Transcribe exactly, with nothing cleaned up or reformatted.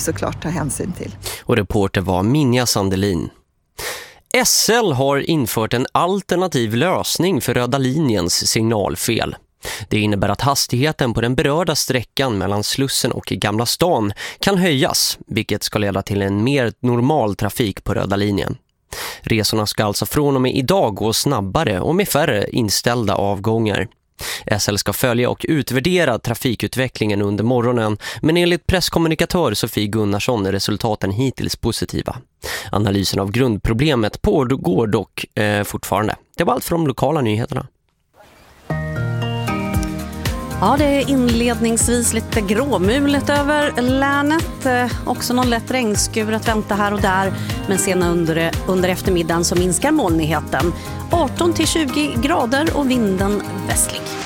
såklart ta hänsyn till. Och reporter var Minja Sandelin. S L har infört en alternativ lösning för röda linjens signalfel. Det innebär att hastigheten på den berörda sträckan mellan Slussen och Gamla stan kan höjas, vilket ska leda till en mer normal trafik på röda linjen. Resorna ska alltså från och med idag gå snabbare och med färre inställda avgångar. S L ska följa och utvärdera trafikutvecklingen under morgonen, men enligt presskommunikatör Sofie Gunnarsson är resultaten hittills positiva. Analysen av grundproblemet pågår dock eh, fortfarande. Det var allt från de lokala nyheterna. Ja, det är inledningsvis lite gråmulet över länet. Eh, också någon lätt regnskur att vänta här och där. Men senare under, under eftermiddagen så minskar molnigheten. arton till tjugo grader och vinden västlig.